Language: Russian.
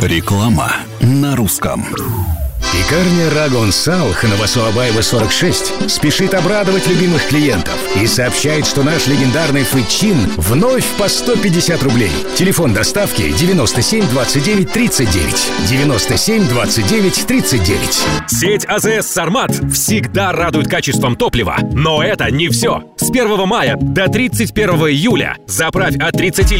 Реклама на русском. Пекарня Рагон Салх на Басуабаева 46 спешит обрадовать любимых клиентов и сообщает, что наш легендарный фычин вновь по 150 рублей. Телефон доставки 97 29 39. 97 29 39. Сеть АЗС «Сармат» всегда радует качеством топлива. Но это не все. С 1 мая до 31 июля заправь от 30